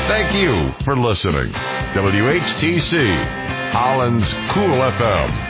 Thank you for listening. WHTC, Holland's Cool FM.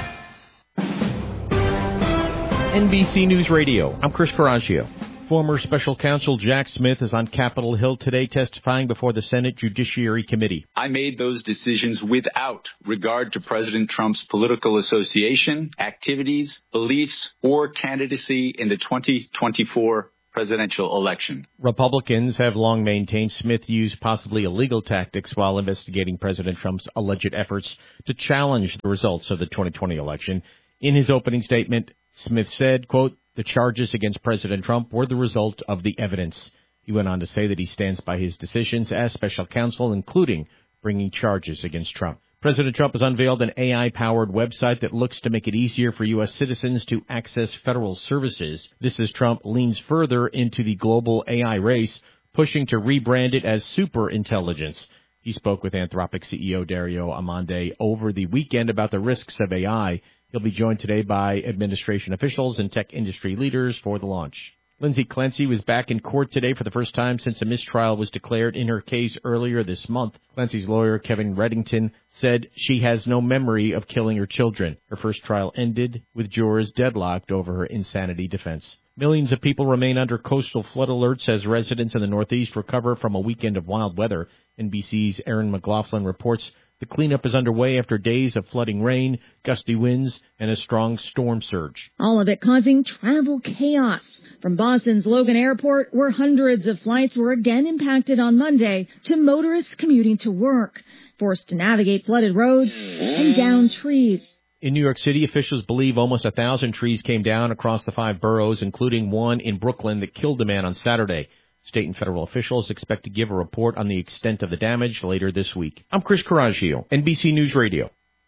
NBC News Radio. I'm Chris Coraggio. Former Special Counsel Jack Smith is on Capitol Hill today testifying before the Senate Judiciary Committee. I made those decisions without regard to President Trump's political association, activities, beliefs, or candidacy in the 2024 presidential election. Republicans have long maintained Smith used possibly illegal tactics while investigating President Trump's alleged efforts to challenge the results of the 2020 election. In his opening statement, Smith said, quote, "The charges against President Trump were the result of the evidence." He went on to say that he stands by his decisions as special counsel, including bringing charges against Trump. President Trump has unveiled an AI-powered website that looks to make it easier for U.S. citizens to access federal services. This as Trump leans further into the global AI race, pushing to rebrand it as superintelligence. He spoke with Anthropic CEO Dario Amodei over the weekend about the risks of AI. He'll be joined today by administration officials and tech industry leaders for the launch. Lindsay Clancy was back in court today for the first time since a mistrial was declared in her case earlier this month. Clancy's lawyer, Kevin Reddington, said she has no memory of killing her children. Her first trial ended with jurors deadlocked over her insanity defense. Millions of people remain under coastal flood alerts as residents in the Northeast recover from a weekend of wild weather. NBC's Aaron McLaughlin reports the cleanup is underway after days of flooding rain, gusty winds, and a strong storm surge. All of it causing travel chaos. From Boston's Logan Airport, where hundreds of flights were again impacted on Monday, to motorists commuting to work, forced to navigate flooded roads and down trees. In New York City, officials believe almost 1,000 trees came down across the 5 boroughs, including one in Brooklyn that killed a man on Saturday. State and federal officials expect to give a report on the extent of the damage later this week. I'm Chris Coraggio, NBC News Radio.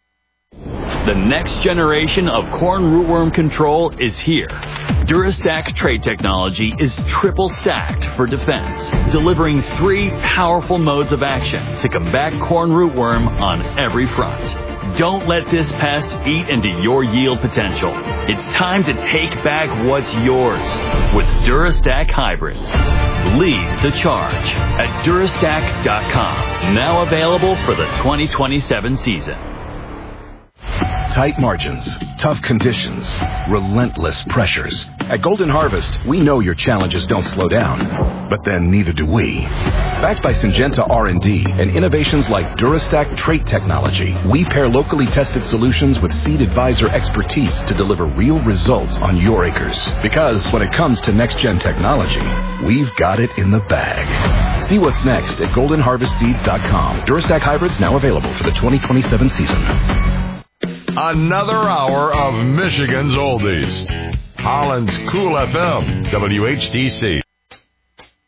The next generation of corn rootworm control is here. Durastack trait technology is triple stacked for defense, delivering 3 powerful modes of action to combat corn rootworm on every front. Don't let this pest eat into your yield potential. It's time to take back what's yours with Durastack hybrids. Lead the charge at Durastack.com. Now available for the 2027 season. Tight margins, tough conditions, relentless pressures. At Golden Harvest, we know your challenges don't slow down, but then neither do we. Backed by Syngenta R&D and innovations like Durastack trait technology, we pair locally tested solutions with Seed Advisor expertise to deliver real results on your acres. Because when it comes to next-gen technology, we've got it in the bag. See what's next at GoldenHarvestSeeds.com. Durastack hybrids now available for the 2027 season. Another hour of Michigan's Oldies. Holland's Cool FM, WHTC.